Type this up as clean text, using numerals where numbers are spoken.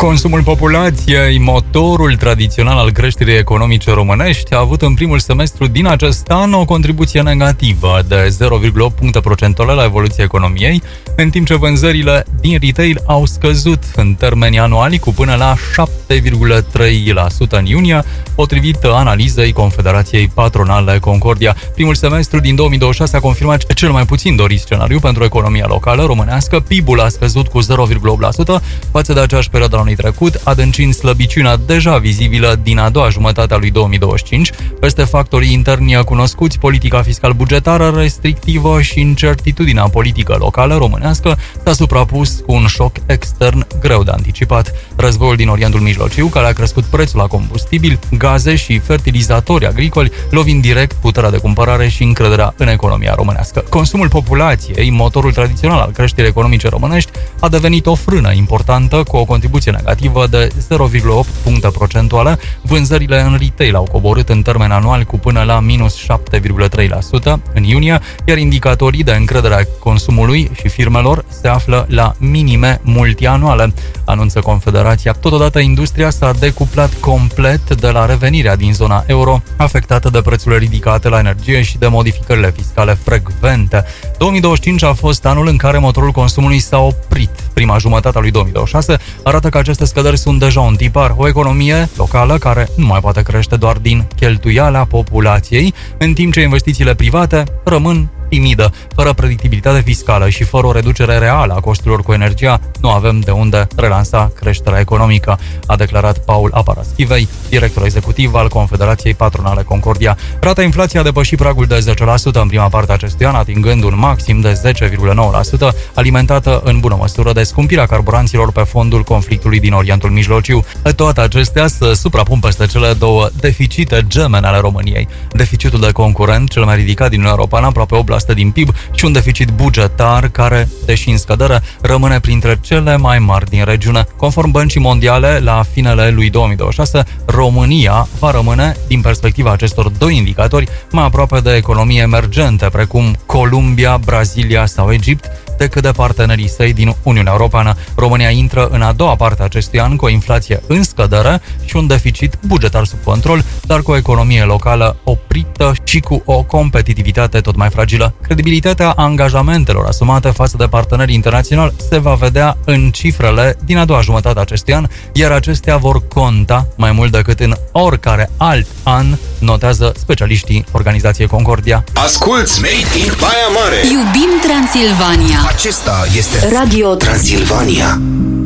Consumul populației, motorul tradițional al creșterii economice românești, a avut în primul semestru din acest an o contribuție negativă de 0,8 puncte procentuale la evoluția economiei, în timp ce vânzările din retail au scăzut în termeni anuali cu până la 7,3% în iunie, potrivit analizei Confederației Patronale Concordia. Primul semestru din 2026 a confirmat cel mai puțin dorit scenariu pentru economia locală românească. PIB-ul a scăzut cu 0,8% față de aceeași perioadă anului trecut, adâncind slăbiciunea deja vizibilă din a doua jumătate a lui 2025. Peste factorii interni cunoscuți, politica fiscal-bugetară restrictivă și incertitudinea politică locală românească s-a suprapus cu un șoc extern greu de anticipat. Războiul din Orientul Mijlociu, care a crescut prețul la combustibil, gaze și fertilizatori agricoli, lovind direct puterea de cumpărare și încrederea în economia românească. Consumul populației, motorul tradițional al creșterii economice românești, a devenit o frână importantă cu o contribuție negativă de 0,8 puncte procentuale. Vânzările în retail au coborât în termen anual cu până la minus 7,3% în iunie, iar indicatorii de încredere a consumului și firmelor se află la minime multianuale, anunță Confederația. Totodată, industria s-a decuplat complet de la revenirea din zona euro, afectată de prețurile ridicate la energie și de modificările fiscale frecvente. 2025 a fost anul în care motorul consumului s-a oprit. Prima jumătate a lui 2026 arată că aceste scăderi sunt deja un tipar. O economie locală care nu mai poate crește doar din cheltuiala populației, în timp ce investițiile private rămân timidă. Fără predictibilitate fiscală și fără o reducere reală a costurilor cu energia, nu avem de unde relansa creșterea economică, a declarat Paul Aparaschivei, director executiv al Confederației Patronale Concordia. Rata inflației a depășit pragul de 10% în prima parte a acestui an, atingând un maxim de 10,9%, alimentată în bună măsură de scumpirea carburanților pe fondul conflictului din Orientul Mijlociu. Toate acestea se suprapun peste cele două deficite gemene ale României. Deficitul de concurent, cel mai ridicat din Uniunea Europeană, aproape 8% din PIB, și un deficit bugetar care, deși în scădere, rămâne printre cele mai mari din regiune. Conform Băncii Mondiale, la finele lui 2026, România va rămâne, din perspectiva acestor doi indicatori, mai aproape de economii emergente, precum Columbia, Brazilia sau Egipt, decât de partenerii săi din Uniunea Europeană. România intră în a doua parte a acestui an cu o inflație în scădere și un deficit bugetar sub control, dar cu o economie locală oprită și cu o competitivitate tot mai fragilă. Credibilitatea angajamentelor asumate față de partenerii internaționali se va vedea în cifrele din a doua jumătate a acestui an, iar acestea vor conta mai mult decât în oricare alt an, notează specialiștii Organizației Concordia. Asculți Made in Baia Mare! Iubim Transilvania! Acesta este Radio Transilvania.